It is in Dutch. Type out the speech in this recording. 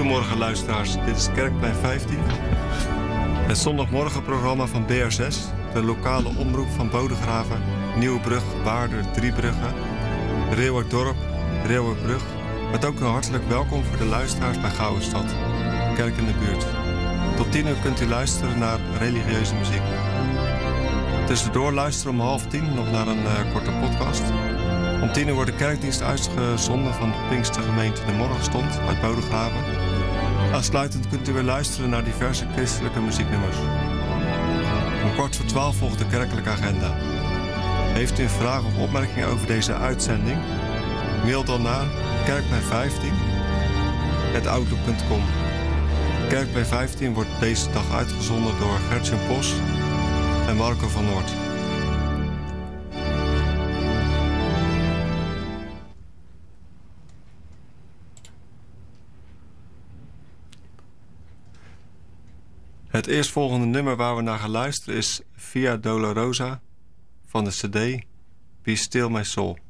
Goedemorgen luisteraars, dit is Kerkplein 15. Het zondagmorgenprogramma van BR6, de lokale omroep van Bodegraven, Nieuwebrug, Waarder, Driebrugge, Reeuwerdorp, Reeuwerbrug. Met ook een hartelijk welkom voor de luisteraars bij Gouwenstad, kerk in de buurt. Tot 10 uur kunt u luisteren naar religieuze muziek. Tussendoor luisteren om 9:30 nog naar een korte podcast. Om 10 uur wordt de kerkdienst uitgezonden van de Pinkstergemeente De Morgenstond uit Bodegraven. Aansluitend kunt u weer luisteren naar diverse christelijke muzieknummers. Om 11:15 volgt de kerkelijke agenda. Heeft u een vraag of opmerking over deze uitzending? Mail dan naar kerkplein15@outlook.com. Kerkplein 15 wordt deze dag uitgezonden door Gertjen Bos en Marco van Noort. Het eerstvolgende nummer waar we naar gaan luisteren is Via Dolorosa van de CD Be Still My Soul.